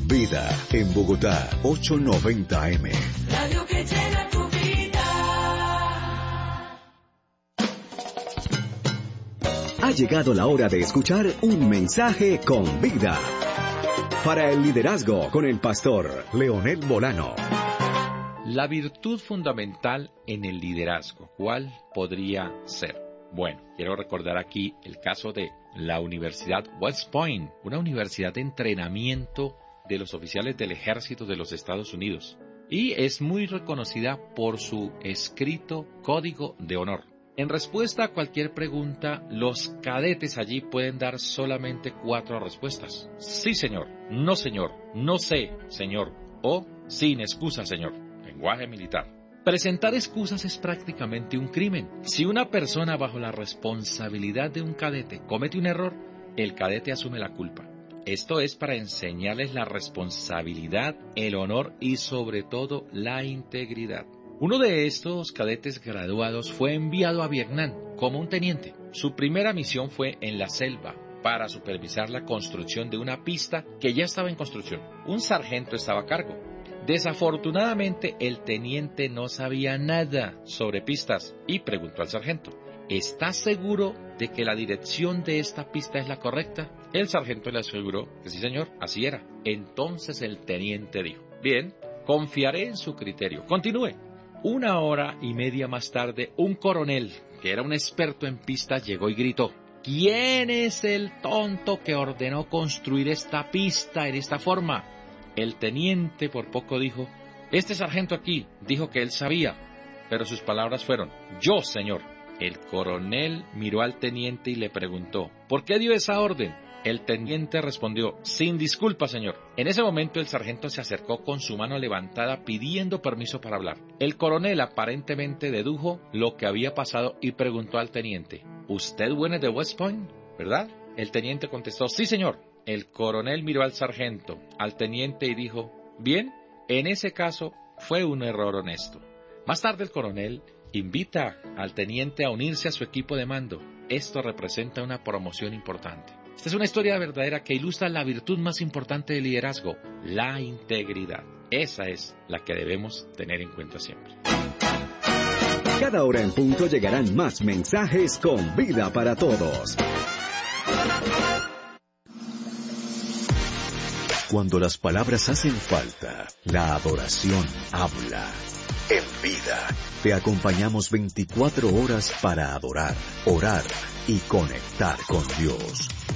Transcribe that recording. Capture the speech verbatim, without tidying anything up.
Vida, en Bogotá, ochocientos noventa eme. Radio que llena tu vida. Ha llegado la hora de escuchar un mensaje con vida. Para el liderazgo con el pastor Leonel Molano. La virtud fundamental en el liderazgo, ¿cuál podría ser? Bueno, quiero recordar aquí el caso de la Universidad West Point, una universidad de entrenamiento de los oficiales del ejército de los Estados Unidos, y es muy reconocida por su escrito Código de Honor. En respuesta a cualquier pregunta, los cadetes allí pueden dar solamente cuatro respuestas. Sí, señor. No, señor. No sé, señor. O sin excusa, señor. Lenguaje militar. Presentar excusas es prácticamente un crimen. Si una persona bajo la responsabilidad de un cadete comete un error, el cadete asume la culpa. Esto es para enseñarles la responsabilidad, el honor y sobre todo la integridad. Uno de estos cadetes graduados fue enviado a Vietnam como un teniente. Su primera misión fue en la selva para supervisar la construcción de una pista que ya estaba en construcción. Un sargento estaba a cargo. Desafortunadamente, el teniente no sabía nada sobre pistas y preguntó al sargento: ¿estás seguro de que la dirección de esta pista es la correcta? El sargento le aseguró que sí, señor, así era. Entonces el teniente dijo: bien, confiaré en su criterio. Continúe. Una hora y media más tarde, un coronel, que era un experto en pistas, llegó y gritó: ¿quién es el tonto que ordenó construir esta pista en esta forma? El teniente por poco dijo: este sargento aquí dijo que él sabía, pero sus palabras fueron: yo, señor. El coronel miró al teniente y le preguntó: ¿por qué dio esa orden? El teniente respondió: sin disculpa, señor. En ese momento el sargento se acercó con su mano levantada pidiendo permiso para hablar. El coronel aparentemente dedujo lo que había pasado y preguntó al teniente: ¿usted viene de West Point, verdad? El teniente contestó: sí, señor. El coronel miró al sargento, al teniente y dijo: bien, en ese caso fue un error honesto. Más tarde el coronel invita al teniente a unirse a su equipo de mando. Esto representa una promoción importante. Esta es una historia verdadera que ilustra la virtud más importante del liderazgo, la integridad. Esa es la que debemos tener en cuenta siempre. Cada hora en punto llegarán más mensajes con vida para todos. Cuando las palabras hacen falta, la adoración habla. En Vida, te acompañamos veinticuatro horas para adorar, orar y conectar con Dios.